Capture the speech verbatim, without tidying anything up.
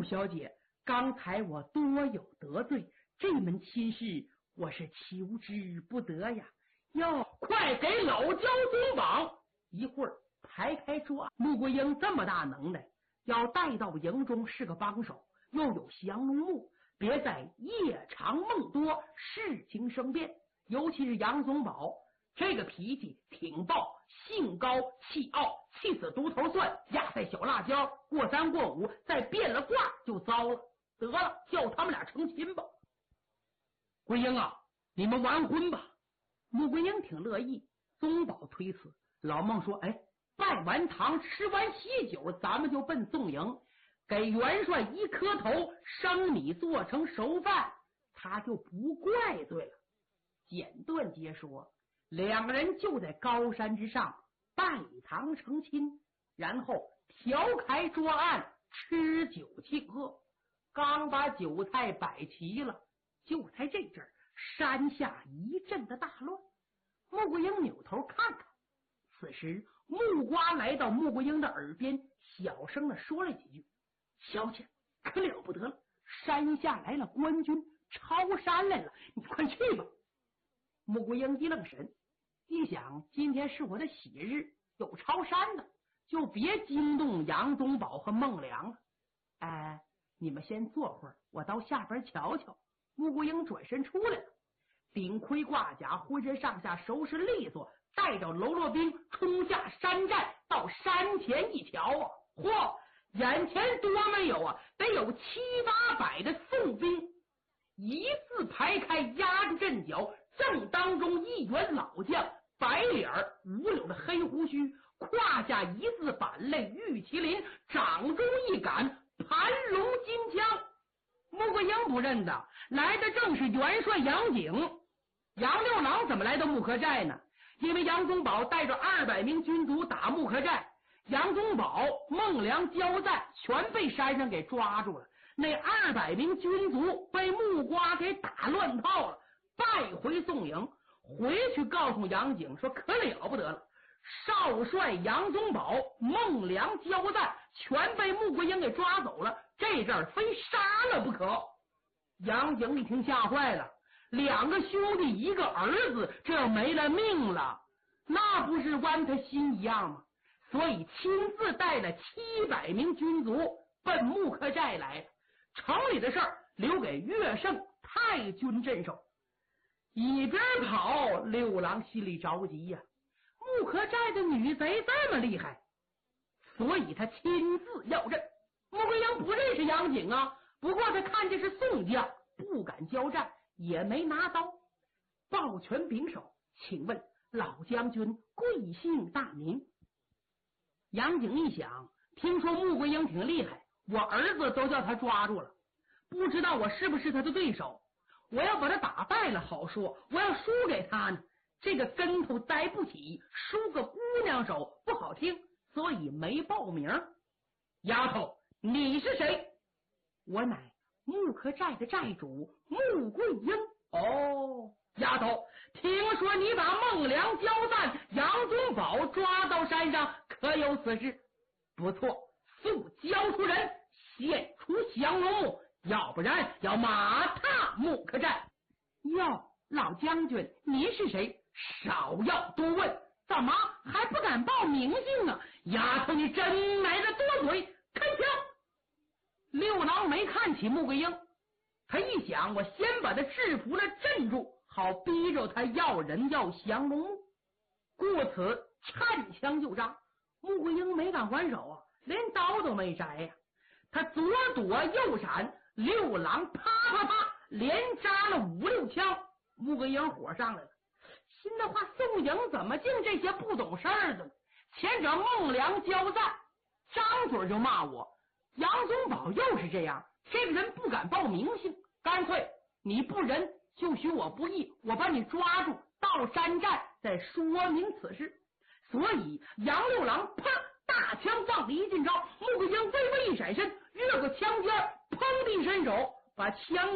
陆小姐，刚才我多有得罪，这门亲事我是求之不得呀。要快给老焦松绑！一会儿排开桌，穆桂英这么大能耐，要带到营中是个帮手，又有降龙木，别在夜长梦多，事情生变。尤其是杨宗保这个脾气挺暴，性高气傲，气死独头蒜，压在小辣椒，过三过五再变了卦就糟了。得了，叫他们俩成亲吧。桂英啊，你们完婚吧。穆桂英挺乐意，宗保推辞。老孟说，哎，拜完堂吃完喜酒，咱们就奔宋营，给元帅一磕头，生米做成熟饭，他就不怪罪了。简短截说，两个人就在高山之上拜堂成亲，然后调开桌案，吃酒庆贺。刚把酒菜摆齐了，就在这阵儿，山下一阵的大乱。穆桂英扭头看看，此时木瓜来到穆桂英的耳边，小声的说了几句：“小姐，可了不得了，山下来了官军，抄山来了，你快去吧。”穆桂英一愣神，一想今天是我的喜日，有抄山的，就别惊动杨宗保和孟良了。哎，你们先坐会儿，我到下边瞧瞧。穆桂英转身出来了，顶盔挂甲，浑身上下收拾利索，带着喽啰兵冲下山寨，到山前一瞧啊，嚯，眼前多没有啊，得有七八百的宋兵，一字排开，压着阵脚，正当中一员老将，白脸五绺的黑胡须，胯下一字板类玉麒麟，掌中一杆盘龙金枪。穆桂英不认得，来的正是元帅杨景。杨六郎怎么来到木柯寨呢？因为杨宗保带着二百名军卒打木柯寨，杨宗保、孟良、焦赞全被山上给抓住了，那二百名军卒被木瓜给打乱套了，败回宋营。回去告诉杨景说，可了不得了，少帅杨宗保、孟良、焦赞全被穆桂英给抓走了，这阵儿非杀了不可。杨景一听吓坏了，两个兄弟一个儿子，这要没了命了，那不是剜他心一样吗？所以亲自带了七百名军卒奔木柯寨来，城里的事儿留给岳胜太军镇守。一边跑，六郎心里着急呀、啊，木柯寨的女贼这么厉害，所以他亲自要阵。穆桂英不认识杨景啊，不过他看见是宋将，不敢交战，也没拿刀，抱拳拱手，请问老将军贵姓大名？杨景一想，听说穆桂英挺厉害，我儿子都叫他抓住了，不知道我是不是他的对手，我要把他打败了好说，我要输给他呢，这个跟头栽不起，输个姑娘手不好听，所以没报名。丫头，你是谁？我乃木柯寨的寨主穆桂英。哦，丫头，听说你把孟良、焦赞、杨宗保抓到山上，可有此事？不错，速交出人，献出降龙木，要不然要马踏木柯寨。哟，老将军，您是谁？少要多问，怎么还不敢报名姓啊？丫头，你真来的多嘴，开枪！六郎没看起穆桂英，他一想，我先把他制服了，镇住，好逼着他要人要降龙木，故此颤枪就扎。穆桂英没敢还手啊，连刀都没摘呀、啊，他左躲右闪，六郎啪啪啪连扎了五六枪。穆桂英火上来了，心的话，宋营怎么净这些不懂事儿的？前者孟良、焦赞张嘴就骂我，杨宗保又是这样，这个人不敢报名姓，干脆你不仁就许我不义，我把你抓住，到山寨再说明此事。所以杨六郎啪大枪放了一进招，穆桂英微微一闪身，越过枪尖，砰地伸手把枪